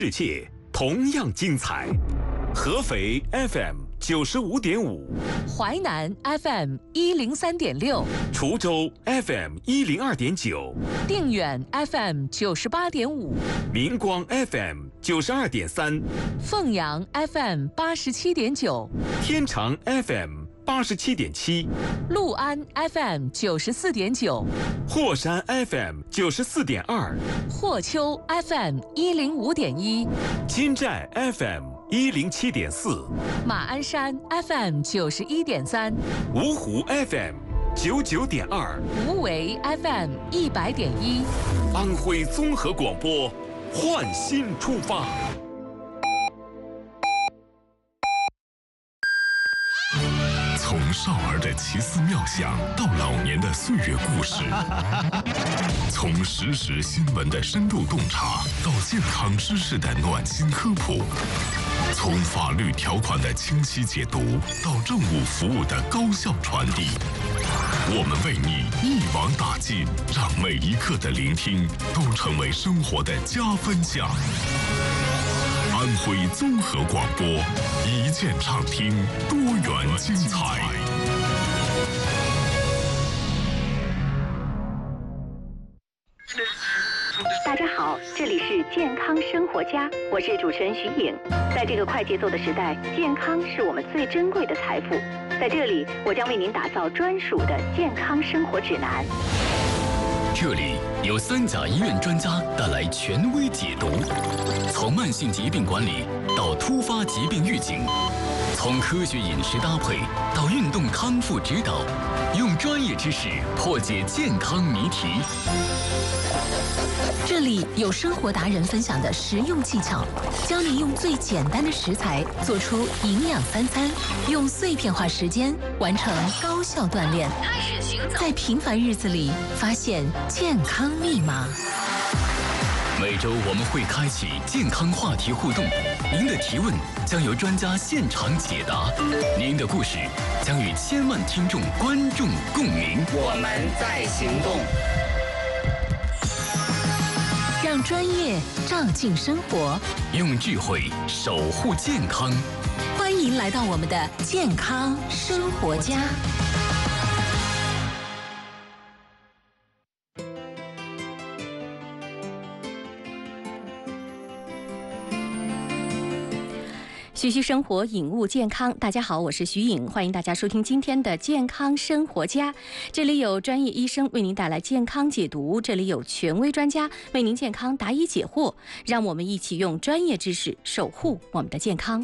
世界同样精彩。合肥 FM 95.5， 淮南 FM 103.6， 滁州 FM 102.9， 定远 FM 98.5， 明光 FM 92.3， 凤阳 FM 87.9， 天长 FM 87.7， 六安 FM 94.9， 霍山 FM 94.2， 霍丘 FM 105.1， 金寨 FM 107.4， 马鞍山 FM 91.3， 芜湖 FM 99.2， 无为 FM 100.1， 安徽综合广播，焕新出发。 从少儿的奇思妙想到老年的岁月故事，从实时新闻的深度洞察到健康知识的暖心科普，从法律条款的清晰解读到政务服务的高效传递，我们为你一网打尽，让每一刻的聆听都成为生活的加分项。安徽综合广播，一键畅听，多元精彩。 大家好，这里是健康生活家，我是主持人徐颖。在这个快节奏的时代，健康是我们最珍贵的财富。在这里，我将为您打造专属的健康生活指南。 这里有3甲医院专家带来权威解读，从慢性疾病管理到突发疾病预警，从科学饮食搭配到运动康复指导，用专业知识破解健康谜题。 这里有生活达人分享的实用技巧，教你用最简单的食材做出营养3餐，用碎片化时间完成高效锻炼，在平凡日子里发现健康密码。 每周我们会开启健康话题互动，您的提问将由专家现场解答，您的故事将与千万听众观众共鸣。 我们在行动。 让专业照进生活， 用智慧守护健康。 欢迎来到我们的健康生活家。 徐徐生活，引悟健康。大家好，我是徐颖，欢迎大家收听今天的健康生活家。这里有专业医生为您带来健康解读，这里有权威专家为您健康答疑解惑，让我们一起用专业知识守护我们的健康。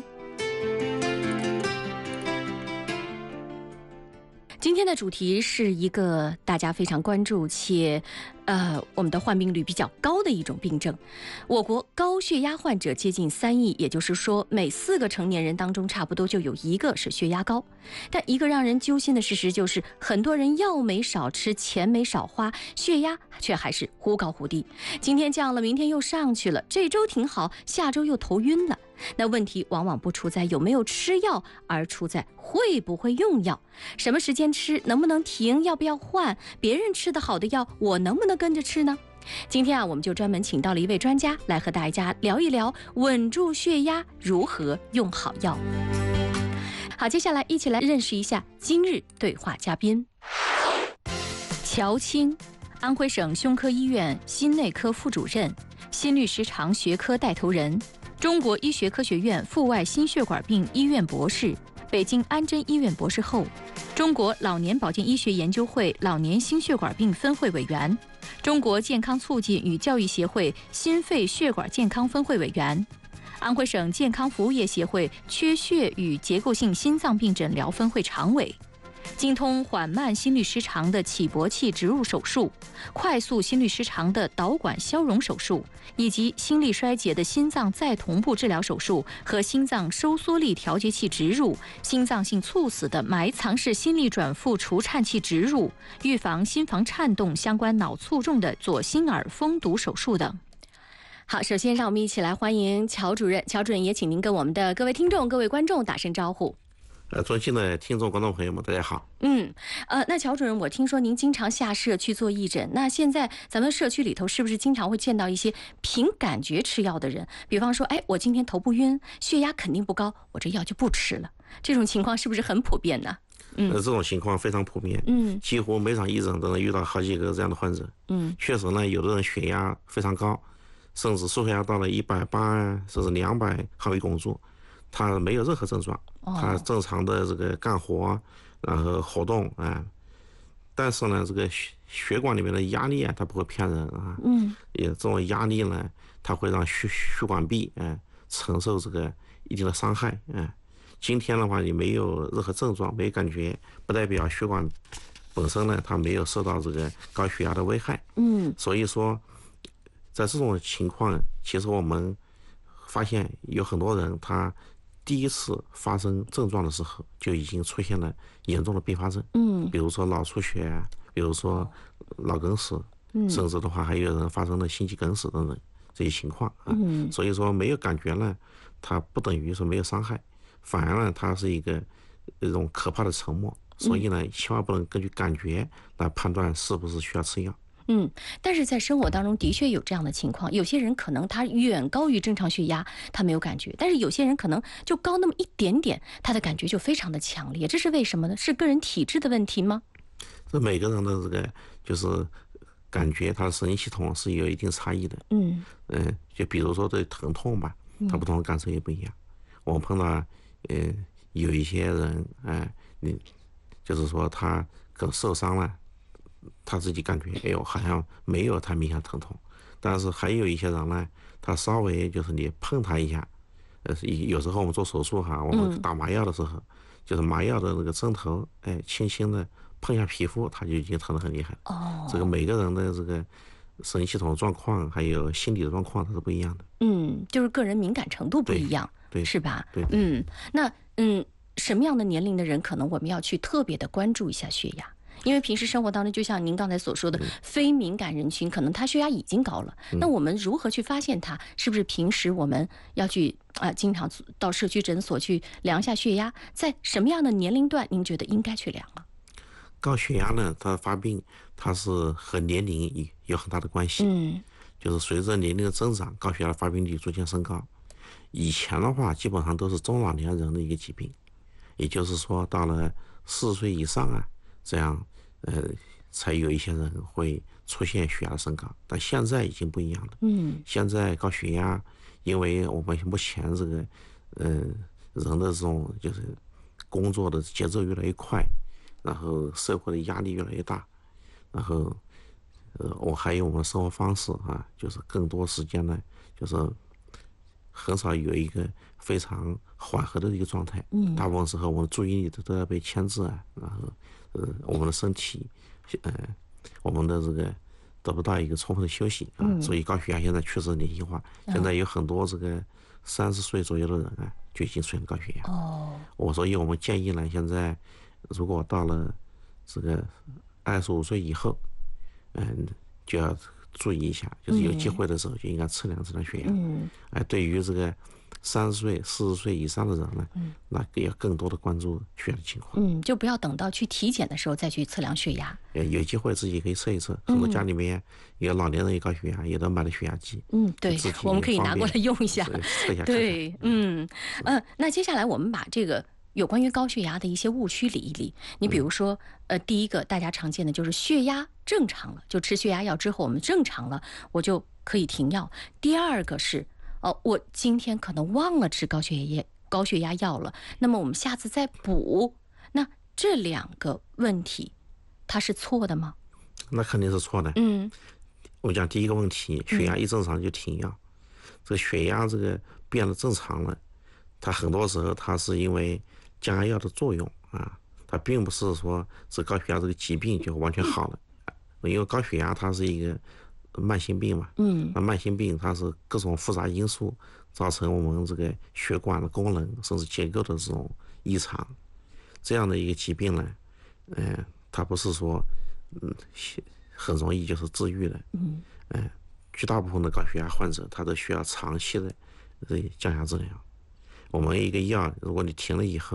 今天的主题是一个大家非常关注且我们的患病率比较高的一种病症。我国高血压患者接近3亿，也就是说每4个成年人当中差不多就有1个是血压高。但一个让人揪心的事实就是，很多人药没少吃，钱没少花，血压却还是忽高忽低。今天降了，明天又上去了，这周挺好，下周又头晕了。那问题往往不出在有没有吃药，而出在会不会用药，什么时间吃，能不能停，要不要换，别人吃的好的药，我能不能跟着吃呢？今天我们就专门请到了一位专家来和大家聊一聊稳住血压，如何用好药。好，接下来一起来认识一下今日对话嘉宾。乔青，安徽省胸科医院心内科副主任，心律时常学科带头人，中国医学科学院阜外心血管病医院博士，北京安贞医院博士后，中国老年保健医学研究会老年心血管病分会委员，中国健康促进与教育协会心肺血管健康分会委员，安徽省健康服务业协会缺血与结构性心脏病诊疗分会常委，精通缓慢心律失常的起搏器植入手术，快速心律失常的导管消融手术，以及心力衰竭的心脏再同步治疗手术和心脏收缩力调节器植入，心脏性猝死的埋藏式心力转复除颤器植入，预防心房颤动相关脑卒中的左心耳封堵手术等。好，首先让我们一起来欢迎乔主任。乔主任也请您跟我们的各位听众、各位观众打声招呼。 尊敬的听众、观众朋友们，大家好。 那乔主任，我听说您经常下社去做义诊，那现在咱们社区里头是不是经常会见到一些凭感觉吃药的人？比方说，哎，我今天头不晕，血压肯定不高，我这药就不吃了。这种情况是不是很普遍呢？ 这种情况非常普遍。几乎每场义诊都能遇到好几个这样的患者。确实呢，有的人血压非常高，甚至血压到了180甚至200毫米汞柱，他没有任何症状，他正常的这个干活，然后活动但是呢，这个血管里面的压力它不会骗人也这种压力呢，它会让血管壁承受这个一定的伤害今天的话，你没有任何症状，没有感觉，不代表血管本身呢，它没有受到这个高血压的危害。所以说，在这种情况，其实我们发现有很多人，他第一次发生症状的时候，就已经出现了严重的并发症。比如说脑出血，比如说脑梗死，甚至的话，还有人发生了心肌梗死等等这些情况所以说，没有感觉呢，它不等于说没有伤害。反而呢，它是一种可怕的沉默，所以呢，千万不能根据感觉来判断是不是需要吃药。 但是在生活当中的确有这样的情况，有些人可能他远高于正常血压，他没有感觉，但是有些人可能就高那么一点点，他的感觉就非常的强烈，这是为什么呢？是个人体质的问题吗？ 这每个人的这个就是感觉，他的神经系统是有一定差异的。就比如说对疼痛吧，他不同的感受也不一样。我碰到有一些人就是说他可受伤了，他自己感觉哎呦好像没有太明显疼痛，但是还有一些人呢，他稍微就是你碰他一下，有时候我们做手术我们打麻药的时候，就是麻药的那个针头轻轻的碰一下皮肤，他就已经疼得很厉害。这个每个人的这个神经系统的状况还有心理的状况它是不一样的。 就是个人敏感程度不一样， 对， 是吧？ 对。 那什么样的年龄的人可能我们要去特别的关注一下血压？因为平时生活当中，就像您刚才所说的，非敏感人群可能他血压已经高了，那我们如何去发现他？是不是平时我们要去经常到社区诊所去量一下血压？在什么样的年龄段您觉得应该去量了？ 高血压呢，它发病它是和年龄有很大的关系。就是随着年龄的增长，高血压的发病率逐渐升高。以前的话，基本上都是中老年人的一个疾病，也就是说，到了40岁以上这样才有一些人会出现血压的升高。但现在已经不一样了。现在高血压，因为我们目前这个人的这种就是工作的节奏越来越快，然后社会的压力越来越大，然后还有我们的生活方式就是更多时间呢，就是很少有一个非常缓和的一个状态。大部分时候我们的注意力都要被牵制然后我们的身体我们的这个得不到一个充分的休息所以高血压现在确实年轻化。现在有很多这个30岁左右的人就已经出现高血压。所以我们建议呢，现在如果到了这个25岁以后就要注意一下，就是有机会的时候就应该测量血压。对于这个30岁、40岁以上的人呢，那要更多的关注血压的情况。 就不要等到去体检的时候再去测量血压。 有机会自己可以测一测。很多家里面有老年人有高血压，也都买了血压计。 对，我们可以拿过来用一下。 测一下。 对，那接下来我们把这个有关于高血压的一些误区理一理。你比如说，第一个大家常见的就是血压正常了，就吃血压药之后我们正常了，我就可以停药。第二个是我今天可能忘了吃高血压药了，那么我们下次再补。那这两个问题它是错的吗？ 那肯定是错的。我讲第一个问题，血压一正常就停药。这个血压这个变得正常了，它很多时候它是因为降压药的作用它并不是说这高血压这个疾病就完全好了。因为高血压它是一个慢性病嘛，那慢性病它是各种复杂因素造成我们这个血管的功能甚至结构的这种异常，这样的一个疾病呢，它不是说很容易就是治愈的。绝大部分的高血压患者他都需要长期的降压治疗。我们一个药如果你停了以后，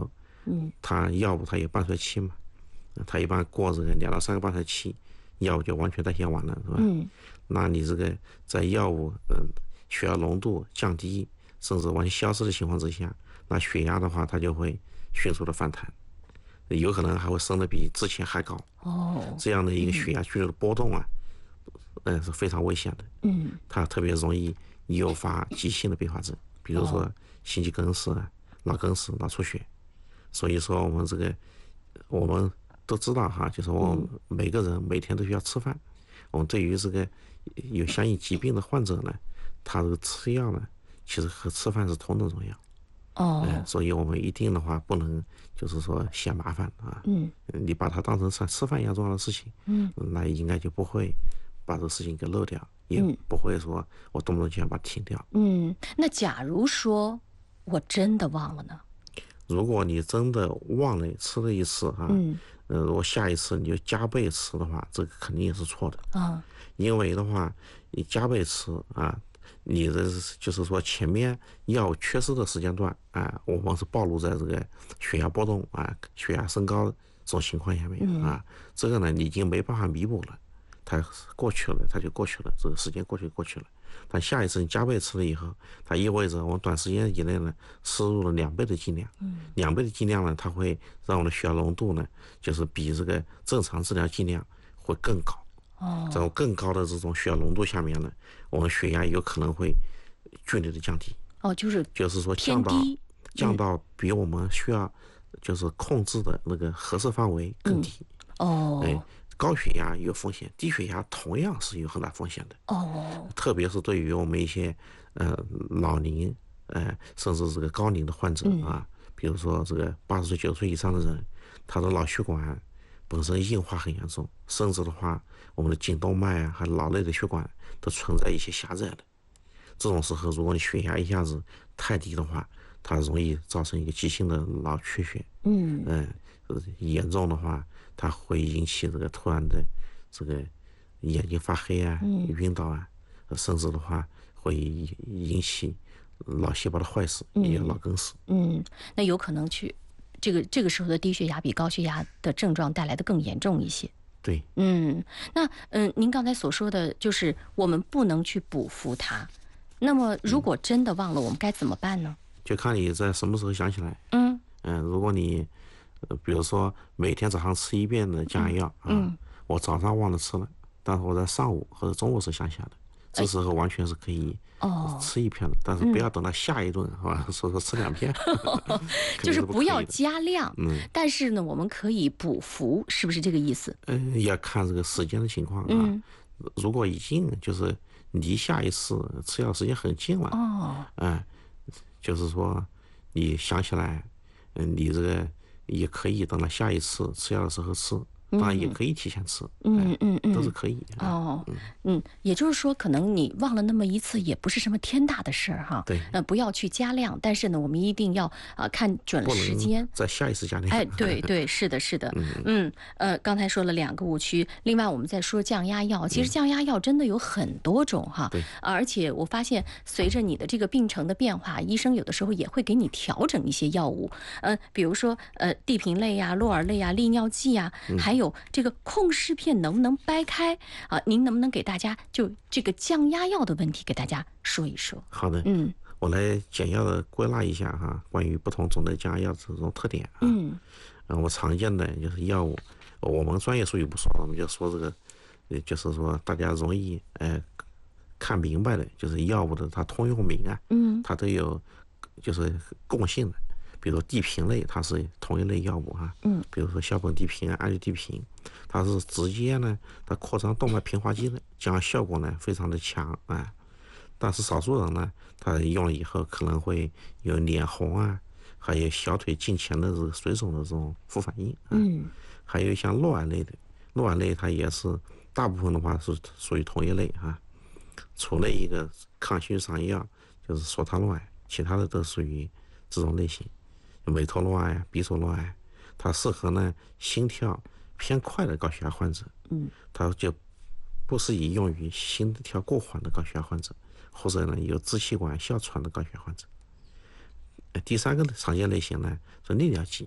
它药物它有半衰期嘛，它一般过这个2到3个半衰期，药物就完全代谢完了，是吧？那你这个在药物血压浓度降低甚至完全消失的情况之下，那血压的话它就会迅速的反弹，有可能还会升得比之前还高。这样的一个血压剧烈的波动啊，是非常危险的。它特别容易诱发急性的并发症，比如说心肌梗死、脑梗死、脑出血。所以说我们都知道哈，就是我们每个人每天都需要吃饭。我们对于这个有相应疾病的患者呢，他这个吃药呢，其实和吃饭是同等重要。所以我们一定的话不能就是说嫌麻烦啊。你把它当成像吃饭一样重要的事情，那应该就不会把这个事情给漏掉，也不会说我动不动就想把它停掉。 那假如说我真的忘了呢？ 如果你真的忘了吃了一次啊，如果下一次你就加倍吃的话，这个肯定也是错的。因为的话，你加倍吃啊，你的就是说前面药缺失的时间段啊，我们是暴露在这个血压波动啊、血压升高这种情况下面啊，这个呢你已经没办法弥补了，它过去了，它就过去了，这个时间过去了。但下一次你加倍吃了以后，它意味着我们短时间以内呢摄入了2倍的剂量，2倍的剂量呢，它会让我们的血压浓度呢，就是比这个正常治疗剂量会更高。这种更高的这种血压浓度下面呢，我们血压有可能会剧烈的降低。就是说降到比我们需要就是控制的那个合适范围更低。高血压有风险，低血压同样是有很大风险的。特别是对于我们一些老龄甚至这个高龄的患者啊，比如说这个80岁、90岁以上的人，他的脑血管本身硬化很严重，甚至的话，我们的颈动脉啊和脑内的血管都存在一些狭窄的。这种时候，如果你血压一下子太低的话，它容易造成一个急性的脑缺血。严重的话，它会引起这个突然的这个眼睛发黑啊、晕倒啊，甚至的话会引起脑细胞的坏死，也有脑梗死。 那有可能这个时候的低血压比高血压的症状带来的更严重一些。 对。 那您刚才所说的就是我们不能去补服它，那么如果真的忘了，我们该怎么办呢？ 就看你在什么时候想起来。如果你比如说每天早上吃1遍的降压药我早上忘了吃了，但是我在上午或者中午是想起来的，这时候完全是可以吃1片的，但是不要等到下一顿说吃2片就是不要加量。但是呢，我们可以补服，是不是这个意思？ 要看这个时间的情况啊。如果已经就是离下一次吃药时间很近了，就是说你想起来，你这个也可以等到下一次吃药的时候吃，当然也可以提前吃，都是可以。 也就是说，可能你忘了那么一次，也不是什么天大的事儿哈。 对， 不要去加量，但是呢，我们一定要看准了时间， 在下一次加量。 对，是的。刚才说了2个误区，另外我们再说降压药，其实降压药真的有很多种哈。而且我发现随着你的这个病程的变化，医生有的时候也会给你调整一些药物，比如说地平类呀、洛尔类呀、利尿剂呀，还有这个控湿片能不能掰开啊？您能不能给大家就这个降压药的问题给大家说一说？ 好的，我来简要的归纳一下哈，关于不同种类降压药的这种特点啊。我常见的就是药物，我们专业术语不说了，我们就说这个，就是说大家容易看明白的，就是药物的它通用名啊，它都有就是共性的。比如地平类，它是同一类药物哈，比如说硝苯地平、氨氯地平，它是直接呢，它扩张动脉平滑肌的，这样效果呢非常的强啊。但是少数人呢，他用了以后可能会有脸红啊，还有小腿胫前的这个水肿的这种副反应还有像诺尔类的，诺尔类它也是大部分的话是属于同一类啊，除了一个抗心血管药就是索他诺埃，其他的都属于这种类型。美托洛埃、比索洛埃，它适合呢心跳偏快的高血压患者，它就不适宜用于心跳过缓的高血压患者，或者呢有支气管哮喘的高血压患者。第3个常见类型呢是利尿剂，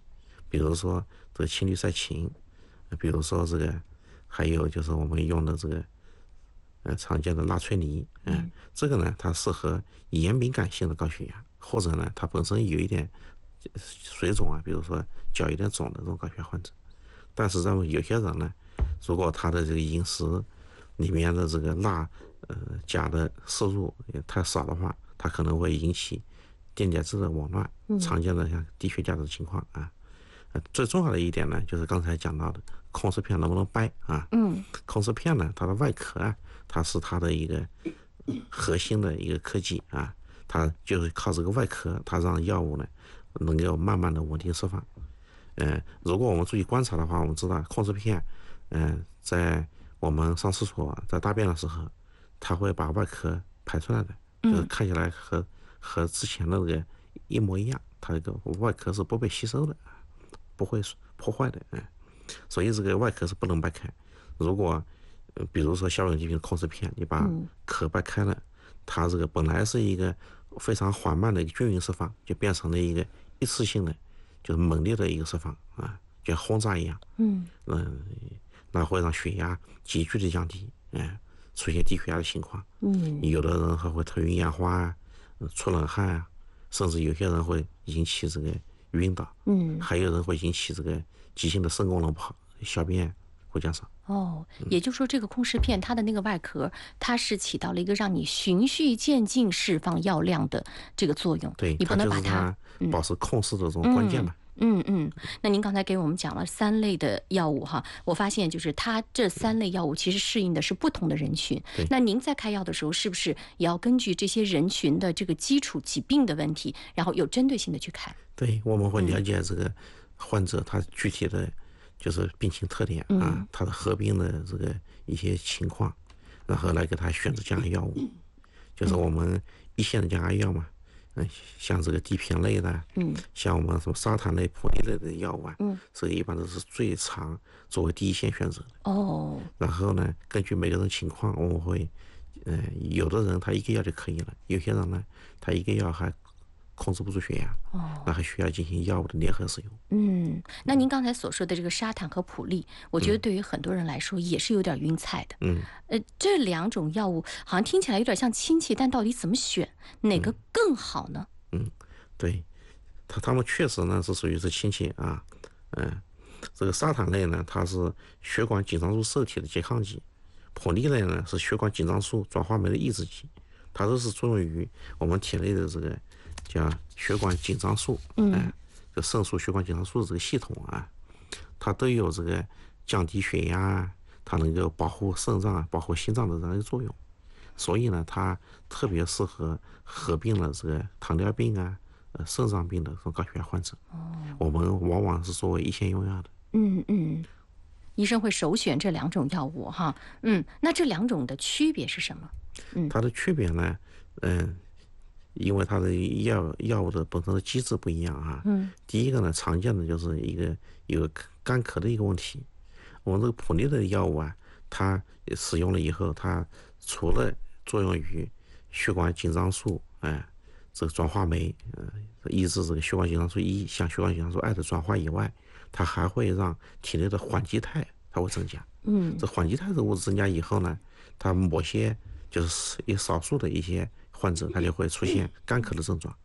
比如说这个氢氯噻嗪，比如说这个，还有就是我们用的这个常见的拉崔尼，这个呢它适合盐敏感性的高血压，或者呢它本身有一点水肿啊，比如说脚有点肿的这种高血压患者。但是咱们有些人呢，如果他的这个饮食里面的这个钠钾的摄入也太少的话，它可能会引起电解质的紊乱，常见的像低血钾的情况啊。最重要的一点呢，就是刚才讲到的控制片能不能掰啊？控制片呢，它的外壳啊，它是它的一个核心的一个科技啊，它就是靠这个外壳，它让药物呢能够慢慢的稳定释放。如果我们注意观察的话，我们知道控制片，在我们上厕所在大便的时候，它会把外壳排出来的，就是看起来和之前的那个一模一样，它这个外壳是不被吸收的，不会破坏的，所以这个外壳是不能掰开。如果比如说消融疾病控制片，你把壳掰开了，它这个本来是一个非常缓慢的一个均匀释放，就变成了一个一次性的，就是猛烈的一个释放啊，就像轰炸一样。那会让血压急剧的降低，出现低血压的情况。有的人还会头晕眼花啊，出冷汗啊，甚至有些人会引起这个晕倒。还有人会引起这个急性的肾功能不好，小便会减少。 也就是说，这个控制片它的那个外壳，它是起到了一个让你循序渐进释放药量的这个作用。 对， 你不能把它保持控制的这种关键嘛。 那您刚才给我们讲了3类的药物哈，我发现就是它这3类药物其实适应的是不同的人群。那您在开药的时候，是不是也要根据这些人群的这个基础疾病的问题，然后有针对性的去开？ 对，我们会了解这个患者他具体的就是病情特点啊，他的合并的这个一些情况，然后来给他选择降压药物。就是我们一线的降压药嘛。像这个地平类的，像我们什么沙坦类、普利类的药物啊，这个一般都是最常作为第一线选择的。然后呢，根据每个人情况，我们会，有的人他一个药就可以了，有些人呢，他一个药还控制不住血压，那还需要进行药物的联合使用。 那您刚才所说的这个沙坦和普利，我觉得对于很多人来说也是有点晕菜的。这2种药物好像听起来有点像亲戚，但到底怎么选，哪个更好呢？ 对，他们确实呢是属于是亲戚啊。这个沙坦类呢，它是血管紧张素受体的拮抗剂；普利类呢是血管紧张素转化酶的抑制剂，它都是作用于我们体内的这个叫血管紧张素，就肾素血管紧张素的这个系统啊，它都有这个降低血压，它能够保护肾脏、保护心脏的这样一个作用。所以呢，它特别适合合并了这个糖尿病啊、肾脏病的这种高血压患者。我们往往是作为一线用药的。 医生会首选这2种药物哈。那这2种的区别是什么？ 它的区别呢，因为它的药物的本身的机制不一样啊。第一个呢，常见的就是有干咳的一个问题。我们这个普利的药物啊，它使用了以后，它除了作用于血管紧张素，这个转化酶，抑制这个血管紧张素1向血管紧张素2的转化以外，它还会让体内的缓激肽它会增加。这缓激肽的物质增加以后呢，它某些就是有少数的一些患者，他就会出现干咳的症状。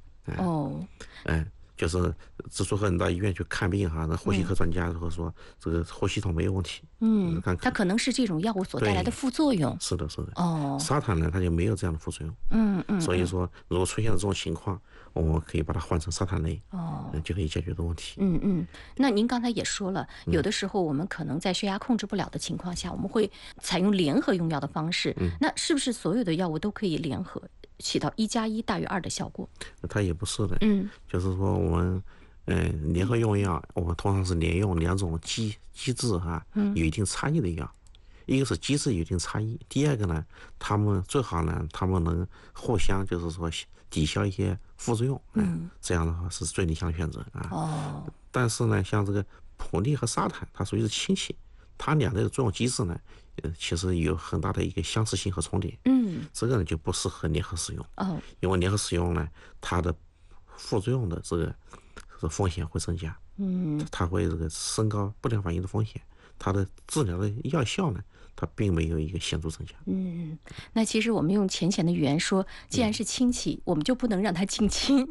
就是之所以你到医院去看病哈，那呼吸科专家会说这个呼吸统没有问题。 它可能是这种药物所带来的副作用。 是的。沙坦呢，它就没有这样的副作用。所以说，如果出现了这种情况，我们可以把它换成沙坦类，就可以解决的问题。 那您刚才也说了，有的时候我们可能在血压控制不了的情况下，我们会采用联合用药的方式。那是不是所有的药物都可以联合，起到1+1大于2的效果？ 它也不是的。就是说我们联合用药，我们通常是联用2种机制哈，有一定差异的药。一个是机制有一定差异，第二个呢，他们最好呢，他们能互相就是说抵消一些副作用。这样的话是最理想的选择啊。但是呢，像这个普利和沙坦，它属于是亲戚，它2类的作用机制呢，其实有很大的一个相似性和重叠。这个呢就不适合联合使用。因为联合使用呢，它的副作用的这个这风险会增加。它会这个升高不良反应的风险，它的治疗的药效呢，它并没有一个显著增加。 那其实我们用浅显的语言说，既然是亲戚，我们就不能让他近亲，